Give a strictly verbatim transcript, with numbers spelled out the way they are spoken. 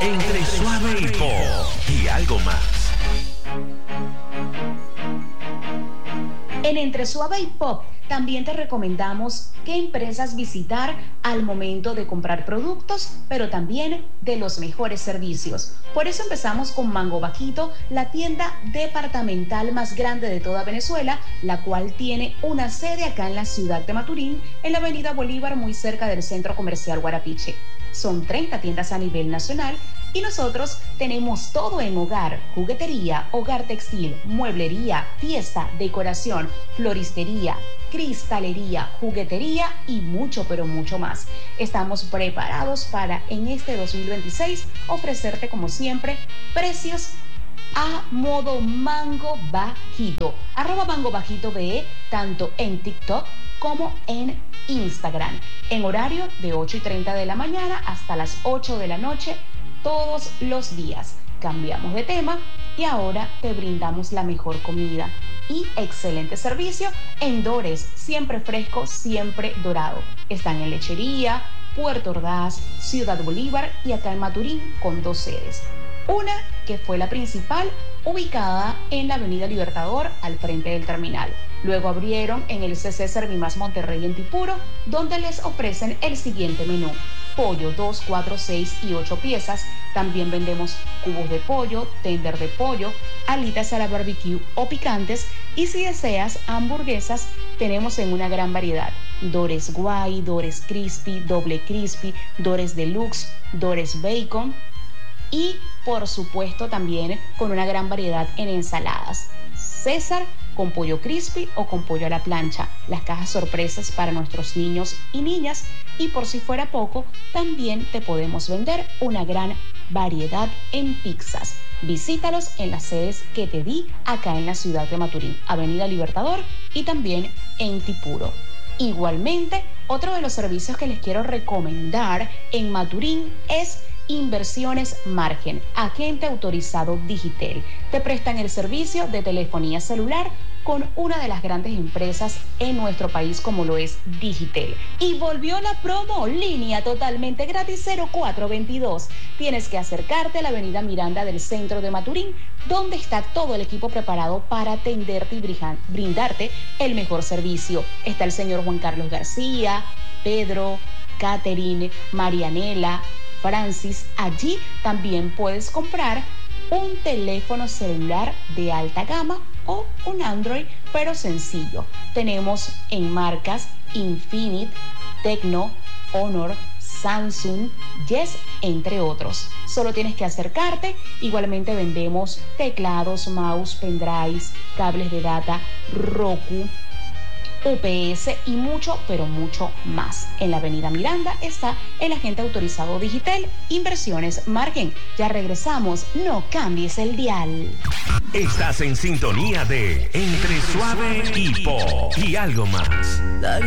Entre suave y pop y algo más. En Entre Suave y Pop también te recomendamos qué empresas visitar al momento de comprar productos, pero también de los mejores servicios. Por eso empezamos con Mango Bajito, la tienda departamental más grande de toda Venezuela, la cual tiene una sede acá en la ciudad de Maturín, en la avenida Bolívar, muy cerca del Centro Comercial Guarapiche. Son treinta tiendas a nivel nacional y nosotros tenemos todo en hogar: juguetería, hogar textil, mueblería, fiesta, decoración, floristería, cristalería, juguetería y mucho, pero mucho más. Estamos preparados para en este dos mil veintiséis ofrecerte, como siempre, precios a modo Mango Bajito. Arroba Mango Bajito B E, tanto en TikTok como en Instagram, en horario de ocho y treinta de la mañana hasta las ocho de la noche, todos los días. Cambiamos de tema y ahora te brindamos la mejor comida y excelente servicio en Dores, siempre fresco, siempre dorado. Están en Lechería, Puerto Ordaz, Ciudad Bolívar y acá en Maturín, con dos sedes. Una que fue la principal, ubicada en la avenida Libertador, al frente del terminal. Luego abrieron en el C C Servimás Monterrey en Tipuro, donde les ofrecen el siguiente menú: pollo dos, cuatro, seis y ocho piezas. También vendemos cubos de pollo, tender de pollo, alitas a la barbecue o picantes. Y si deseas hamburguesas, tenemos en una gran variedad: Dores Guay, Dores Crispy, Doble Crispy, Dores Deluxe, Dores Bacon. Y por supuesto también con una gran variedad en ensaladas: César con pollo crispy o con pollo a la plancha, las cajas sorpresas para nuestros niños y niñas. Y por si fuera poco, también te podemos vender una gran variedad en pizzas. Visítalos en las sedes que te di acá en la ciudad de Maturín, avenida Libertador y también en Tipuro. Igualmente, otro de los servicios que les quiero recomendar en Maturín es Inversiones Margen, agente autorizado Digitel. Te prestan el servicio de telefonía celular con una de las grandes empresas en nuestro país, como lo es Digitel. Y volvió la promo, línea totalmente gratis cero cuatro veintidós. Tienes que acercarte a la avenida Miranda del centro de Maturín, donde está todo el equipo preparado para atenderte y brindarte el mejor servicio. Está el señor Juan Carlos García, Pedro, Catherine, Marianela, Francis. Allí también puedes comprar un teléfono celular de alta gama o un Android, pero sencillo. Tenemos en marcas Infinite, Tecno, Honor, Samsung, Yes, entre otros. Solo tienes que acercarte. Igualmente vendemos teclados, mouse, pendrives, cables de data, Roku, U P S y mucho, pero mucho más. En la avenida Miranda está el agente autorizado Digitel, Inversiones Margen. Ya regresamos, no cambies el dial. Estás en sintonía de Entre Suave y Pop y algo más.